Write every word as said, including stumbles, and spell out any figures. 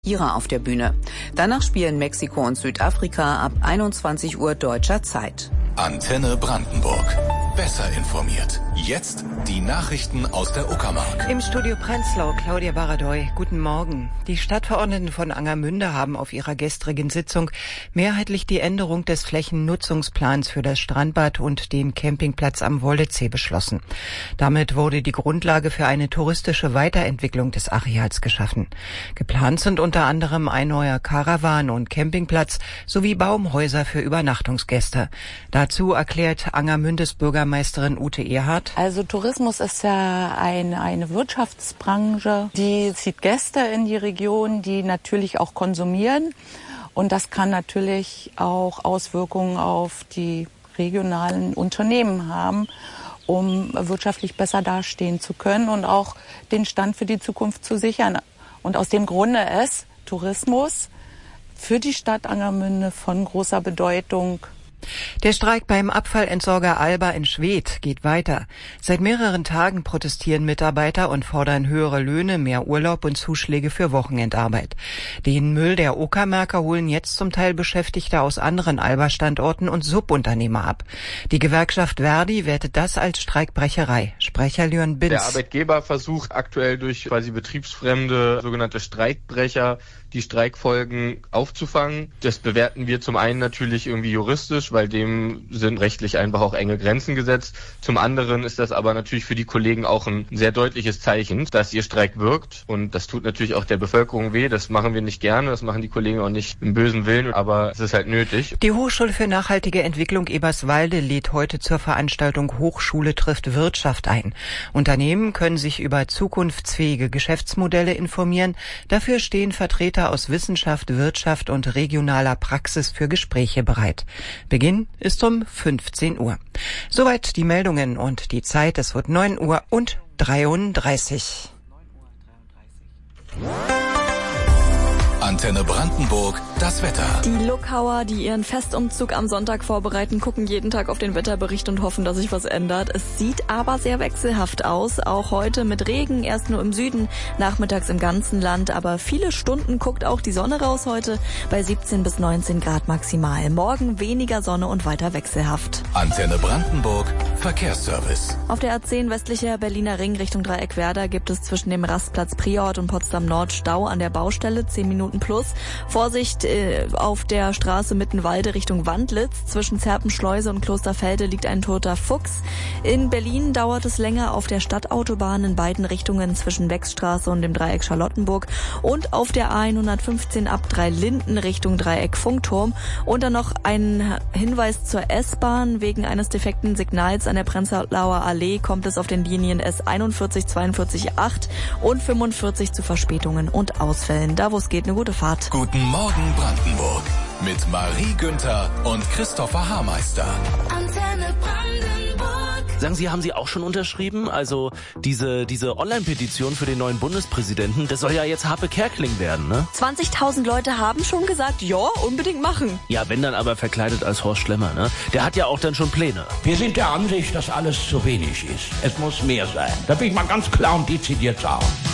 Ira auf der Bühne. Danach spielen Mexiko und Südafrika ab einundzwanzig Uhr deutscher Zeit. Antenne Brandenburg. Besser informiert. Jetzt die Nachrichten aus der Uckermark. Im Studio Prenzlau, Claudia Baradoy. Guten Morgen. Die Stadtverordneten von Angermünde haben auf ihrer gestrigen Sitzung mehrheitlich die Änderung des Flächennutzungsplans für das Strandbad und den Campingplatz am Wollezee beschlossen. Damit wurde die Grundlage für eine touristische Weiterentwicklung des Areals geschaffen. Geplant sind unter anderem ein neuer Caravan- und Campingplatz sowie Baumhäuser für Übernachtungsgäste. Dazu erklärt Angermündes Bürgermeisterin Ute Erhardt. Also Tourismus ist ja ein, eine Wirtschaftsbranche, die zieht Gäste in die Region, die natürlich auch konsumieren. Und das kann natürlich auch Auswirkungen auf die regionalen Unternehmen haben, um wirtschaftlich besser dastehen zu können und auch den Stand für die Zukunft zu sichern. Und aus dem Grunde ist Tourismus für die Stadt Angermünde von großer Bedeutung. Der Streik beim Abfallentsorger Alba in Schwedt geht weiter. Seit mehreren Tagen protestieren Mitarbeiter und fordern höhere Löhne, mehr Urlaub und Zuschläge für Wochenendarbeit. Den Müll der Uckermärker holen jetzt zum Teil Beschäftigte aus anderen Alba-Standorten und Subunternehmer ab. Die Gewerkschaft Verdi wertet das als Streikbrecherei. Sprecher Leon Binz. Der Arbeitgeber versucht aktuell durch quasi betriebsfremde sogenannte Streikbrecher die Streikfolgen aufzufangen. Das bewerten wir zum einen natürlich irgendwie juristisch, weil dem sind rechtlich einfach auch enge Grenzen gesetzt. Zum anderen ist das aber natürlich für die Kollegen auch ein sehr deutliches Zeichen, dass ihr Streik wirkt. Und das tut natürlich auch der Bevölkerung weh. Das machen wir nicht gerne, das machen die Kollegen auch nicht im bösen Willen, aber es ist halt nötig. Die Hochschule für nachhaltige Entwicklung Eberswalde lädt heute zur Veranstaltung Hochschule trifft Wirtschaft ein. Unternehmen können sich über zukunftsfähige Geschäftsmodelle informieren. Dafür stehen Vertreter aus Wissenschaft, Wirtschaft und regionaler Praxis für Gespräche bereit. Beginn ist um fünfzehn Uhr. Soweit die Meldungen und die Zeit. Es wird neun Uhr und dreiunddreißig. Antenne Brandenburg, das Wetter. Die Luckauer, die ihren Festumzug am Sonntag vorbereiten, gucken jeden Tag auf den Wetterbericht und hoffen, dass sich was ändert. Es sieht aber sehr wechselhaft aus. Auch heute mit Regen, erst nur im Süden, nachmittags im ganzen Land. Aber viele Stunden guckt auch die Sonne raus heute bei siebzehn bis neunzehn Grad maximal. Morgen weniger Sonne und weiter wechselhaft. Antenne Brandenburg, Verkehrsservice. Auf der A zehn westlicher Berliner Ring Richtung Dreieckwerder gibt es zwischen dem Rastplatz Priort und Potsdam Nord Stau an der Baustelle, zehn Minuten plus. Vorsicht äh, auf der Straße Mittenwalde Richtung Wandlitz. Zwischen Zerpenschleuse und Klosterfelde liegt ein toter Fuchs. In Berlin dauert es länger auf der Stadtautobahn in beiden Richtungen zwischen Wechsstraße und dem Dreieck Charlottenburg und auf der A hundertfünfzehn ab Dreilinden Richtung Dreieck Funkturm. Und dann noch ein Hinweis zur S-Bahn. Wegen eines defekten Signals an der Prenzlauer Allee kommt es auf den Linien S einundvierzig, zweiundvierzig, acht und fünfundvierzig zu Verspätungen und Ausfällen. Da wo es geht, eine gute Fahrt. Guten Morgen Brandenburg mit Marie Günther und Christopher Haarmeister. Antenne Brandenburg. Sagen Sie, haben Sie auch schon unterschrieben? Also diese diese Online-Petition für den neuen Bundespräsidenten, das soll ja jetzt Harpe Kerkeling werden, ne? zwanzigtausend Leute haben schon gesagt, ja, unbedingt machen. Ja, wenn dann aber verkleidet als Horst Schlemmer, ne? Der hat ja auch dann schon Pläne. Wir sind der Ansicht, dass alles zu wenig ist. Es muss mehr sein. Da bin ich mal ganz klar und dezidiert sagen.